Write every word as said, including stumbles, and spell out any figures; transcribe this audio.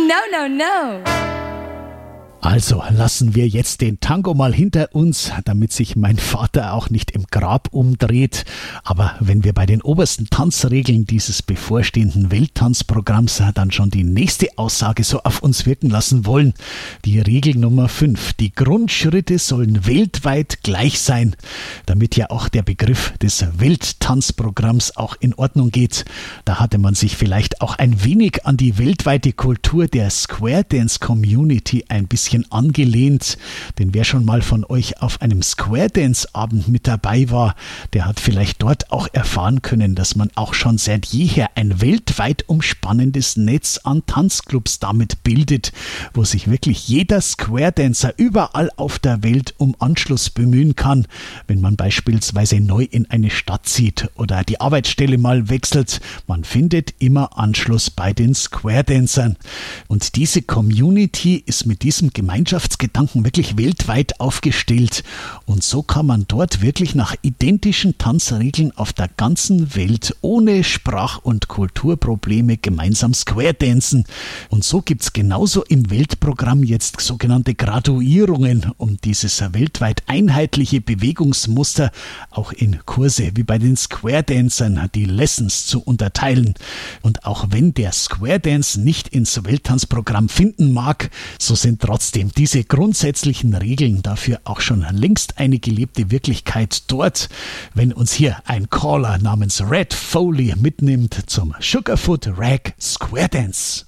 No, no, no. Also lassen wir jetzt den Tango mal hinter uns, damit sich mein Vater auch nicht im Grab umdreht. Aber wenn wir bei den obersten Tanzregeln dieses bevorstehenden Welttanzprogramms dann schon die nächste Aussage so auf uns wirken lassen wollen, die Regel Nummer fünf. Die Grundschritte sollen weltweit gleich sein, damit ja auch der Begriff des Welttanzprogramms auch in Ordnung geht. Da hatte man sich vielleicht auch ein wenig an die weltweite Kultur der Square Dance Community ein bisschen angelehnt, denn wer schon mal von euch auf einem Square Dance Abend mit dabei war, der hat vielleicht dort auch erfahren können, dass man auch schon seit jeher ein weltweit umspannendes Netz an Tanzclubs damit bildet, wo sich wirklich jeder Square Dancer überall auf der Welt um Anschluss bemühen kann, wenn man beispielsweise neu in eine Stadt zieht oder die Arbeitsstelle mal wechselt. Man findet immer Anschluss bei den Square Dancern. Und diese Community ist mit diesem Gemeinschaftsgedanken wirklich weltweit aufgestellt und so kann man dort wirklich nach identischen Tanzregeln auf der ganzen Welt ohne Sprach- und Kulturprobleme gemeinsam Square dancen. Und so gibt es genauso im Weltprogramm jetzt sogenannte Graduierungen, um dieses weltweit einheitliche Bewegungsmuster auch in Kurse wie bei den Square Dancern, die Lessons, zu unterteilen. Und auch wenn der Square Dance nicht ins Welttanzprogramm finden mag, so sind trotzdem diese grundsätzlichen Regeln dafür auch schon längst eine gelebte Wirklichkeit dort, wenn uns hier ein Caller namens Red Foley mitnimmt zum Sugarfoot Rag Square Dance.